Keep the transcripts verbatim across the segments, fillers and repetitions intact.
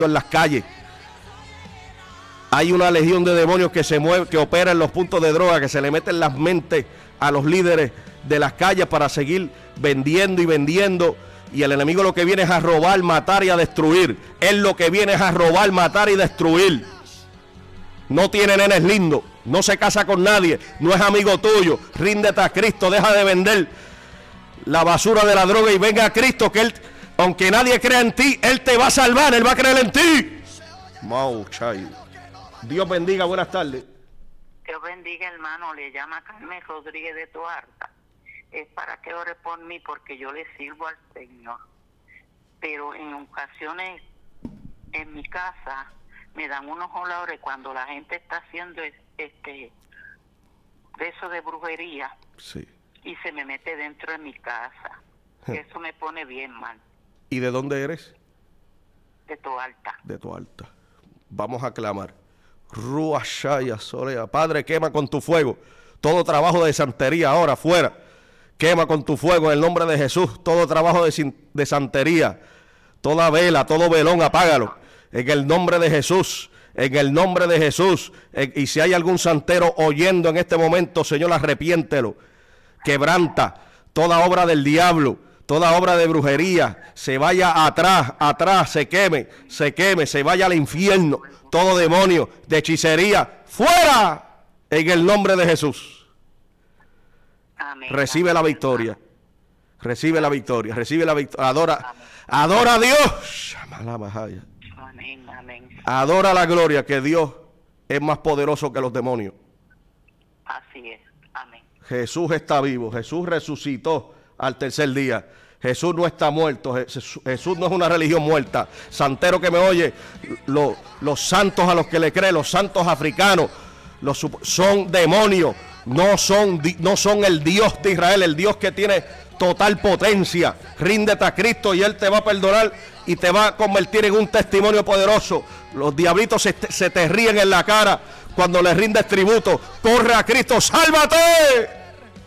en las calles. Hay una legión de demonios que se mueve, que opera en los puntos de droga, que se le meten las mentes a los líderes de las calles para seguir vendiendo y vendiendo. Y el enemigo lo que viene es a robar, matar y a destruir. Él lo que viene es a robar, matar y destruir. No tiene nenes lindos, no se casa con nadie, no es amigo tuyo. Ríndete a Cristo, deja de vender la basura de la droga y venga a Cristo, que Él, aunque nadie crea en ti, Él te va a salvar, Él va a creer en ti. Mau, chay. Dios bendiga, buenas tardes. Dios bendiga, hermano, le llama Carmen Rodríguez de Tuarta. Es para que ore por mí porque yo le sirvo al Señor. Pero en ocasiones en mi casa me dan unos olores cuando la gente está haciendo este de eso de brujería. Sí. Y se me mete dentro de mi casa. Eso me pone bien mal. ¿Y de dónde eres? De Tuarta. De Tuarta. Vamos a clamar. Rúa Shaya Solea. Padre, quema con tu fuego todo trabajo de santería ahora fuera. Quema con tu fuego en el nombre de Jesús todo trabajo de, de santería. Toda vela, todo velón, apágalo. En el nombre de Jesús. En el nombre de Jesús. En, y si hay algún santero oyendo en este momento, Señor, arrepiéntelo. Quebranta toda obra del diablo, toda obra de brujería, se vaya atrás, atrás, se queme, se queme, se vaya al infierno, todo demonio de hechicería, fuera, en el nombre de Jesús. Amén. Recibe la victoria, recibe la victoria, recibe la victoria, adora, adora a Dios, amén, amén. Adora la gloria, que Dios es más poderoso que los demonios. Así es, amén. Jesús está vivo, Jesús resucitó al tercer día. Jesús no está muerto, Jesús, Jesús no es una religión muerta. Santero que me oye, lo, los santos a los que le cree, los santos africanos, los, son demonios, no son, no son el Dios de Israel, el Dios que tiene total potencia. Ríndete a Cristo y Él te va a perdonar y te va a convertir en un testimonio poderoso. Los diablitos se, se te ríen en la cara cuando le rindes tributo. Corre a Cristo, sálvate.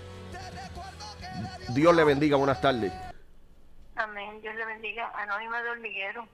Dios le bendiga, buenas tardes. Amén, Dios le bendiga. Anónima de Hormiguero.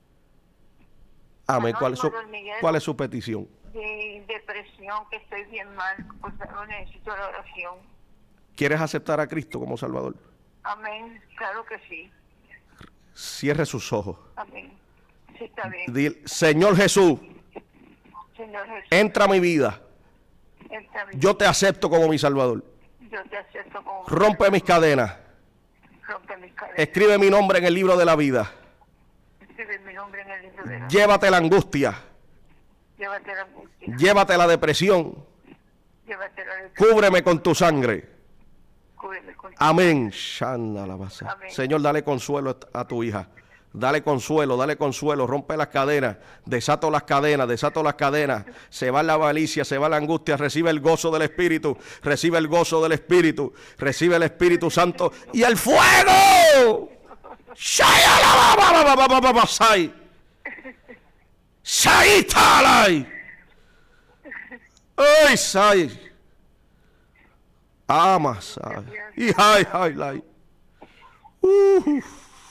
Amén. ¿Cuál es su, Hormiguero. ¿cuál es su petición? De depresión, que estoy bien mal, por favor, necesito la oración. ¿Quieres aceptar a Cristo como Salvador? Amén, claro que sí. Cierre sus ojos. Amén. Sí, está bien. Dile, Señor Jesús, Señor Jesús, entra a mi vida. entra a mi Yo te acepto como mi Salvador. Yo te acepto como Rompe mis cadenas. Rompe mis cadenas. Escribe mi nombre en el libro de la vida. Escribe mi nombre en el libro de la vida. Llévate la angustia. Llévate la angustia. Llévate la depresión. Llévate la depresión. Cúbreme con tu sangre. Cúbreme con tu Amén. Shanda la basa. Amén. Señor, dale consuelo a tu hija. Dale consuelo, dale consuelo, rompe las cadenas, desato las cadenas, desato las cadenas, se va la malicia, se va la angustia, recibe el gozo del Espíritu, recibe el gozo del Espíritu, recibe el Espíritu Santo y el fuego. ¡Ay, sai! Ama, sai. Y ay, ay, ay. Uh.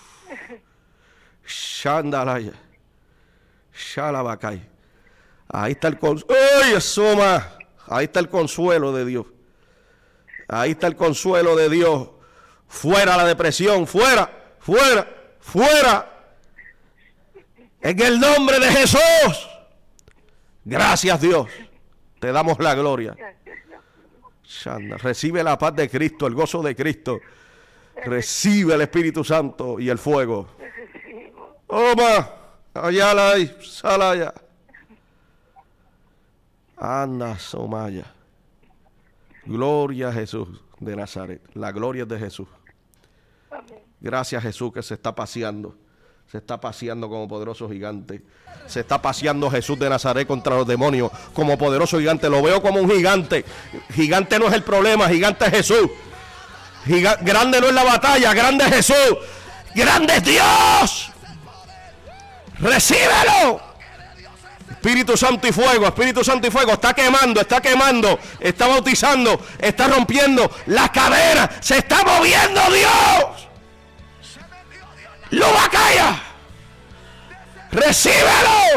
Shandalaya. Shalabacay. Ahí está el consuelo. ¡Ay, eso más! Ahí está el consuelo de Dios. Ahí está el consuelo de Dios. Fuera la depresión, fuera, fuera, fuera. En el nombre de Jesús. Gracias, Dios. Te damos la gloria. Shanda. Recibe la paz de Cristo, el gozo de Cristo. Recibe el Espíritu Santo y el fuego. Oma, allá la hay, salaya. Anda, somaya. Gloria a Jesús de Nazaret. La gloria es de Jesús. Gracias, Jesús, que se está paseando. Se está paseando como poderoso gigante. Se está paseando Jesús de Nazaret contra los demonios como poderoso gigante. Lo veo como un gigante. Gigante no es el problema, gigante es Jesús. Giga- grande no es la batalla, grande es Jesús. Grande es Dios. ¡Recíbelo! Espíritu Santo y fuego, Espíritu Santo y fuego. Está quemando, está quemando, está bautizando, está rompiendo las cadenas. Se está moviendo Dios. ¡Lubacaya! ¡Recíbelo!